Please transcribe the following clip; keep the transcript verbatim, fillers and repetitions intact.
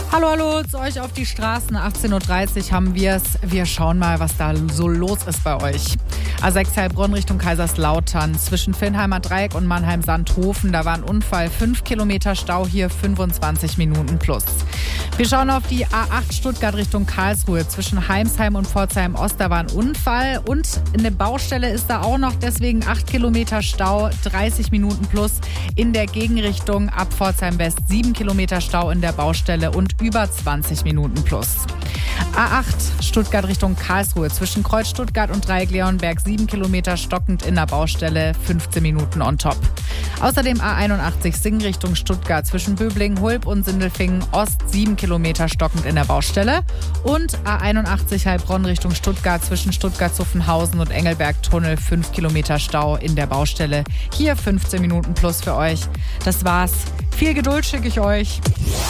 Hallo, hallo, zu euch auf die Straßen. achtzehn Uhr dreißig haben wir es. Wir schauen mal, was da so los ist bei euch. A sechs Heilbronn Richtung Kaiserslautern. Zwischen Vinnheimer Dreieck und Mannheim-Sandhofen. Da war ein Unfall. fünf Kilometer Stau hier, fünfundzwanzig Minuten plus. Wir schauen auf die A acht Stuttgart Richtung Karlsruhe. Zwischen Heimsheim und Pforzheim Ost. Da war ein Unfall. Und eine Baustelle ist da auch noch. Deswegen acht Kilometer Stau, dreißig Minuten plus. In der Gegenrichtung ab Pforzheim West. sieben Kilometer Stau in der Baustelle und über zwanzig Minuten plus. A acht Stuttgart Richtung Karlsruhe. Zwischen Kreuz Stuttgart und Dreieck Leonberg sieben Kilometer stockend in der Baustelle, fünfzehn Minuten on top. Außerdem A einundachtzig Singen Richtung Stuttgart. Zwischen Böblingen, Hulb und Sindelfingen Ost sieben Kilometer stockend in der Baustelle. Und A einundachtzig Heilbronn Richtung Stuttgart. Zwischen Stuttgart-Zuffenhausen und Engelberg-Tunnel fünf Kilometer Stau in der Baustelle. Hier fünfzehn Minuten plus für euch. Das war's. Viel Geduld schicke ich euch.